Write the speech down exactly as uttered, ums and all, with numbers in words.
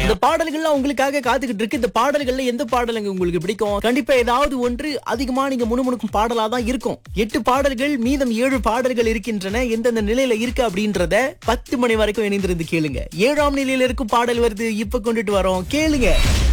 இந்த பாடல்கள்லாம் உங்களுக்காக காத்துக்கிட்டு இருக்கு. இந்த பாடல்கள்ல எந்த பாடலுங்க உங்களுக்கு பிடிக்கும்? கண்டிப்பா ஏதாவது ஒன்று அதிகமா நீங்க முணுமுணுக்கும் பாடலா தான் இருக்கும். எட்டு பாடல்கள், மீதம் ஏழு பாடல்கள் இருக்கின்றன. எந்தெந்த நிலையில இருக்கு அப்படின்றத பத்து மணி வரைக்கும் இணைந்திருந்து கேளுங்க. ஏழாம் நிலையில இருக்கும் பாடல் வருது, இப்ப கொண்டுட்டு வரோம், கேளுங்க.